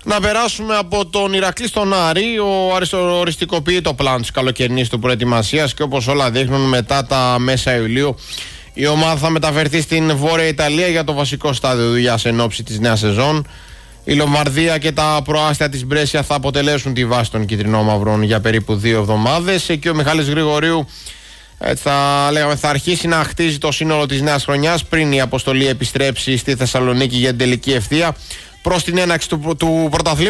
Να περάσουμε από τον Ηρακλή στον Άρη. Ο Άρης οριστικοποιεί το πλάνο της καλοκαιρινής του προετοιμασίας και όπως όλα δείχνουν, μετά τα μέσα Ιουλίου η ομάδα θα μεταφερθεί στην Βόρεια Ιταλία για το βασικό στάδιο δουλειάς εν ώψη της νέας σεζόν. Η Λομβαρδία και τα προάστια της Μπρέσια θα αποτελέσουν τη βάση των κυτρινόμαυρων για περίπου 2 εβδομάδες. Εκεί ο Μιχάλης Γρηγορίου θα αρχίσει να χτίζει το σύνολο της νέας χρονιάς πριν η αποστολή επιστρέψει στη Θεσσαλονίκη για την τελική ευθεία προς την έναρξη του πρωταθλήματος.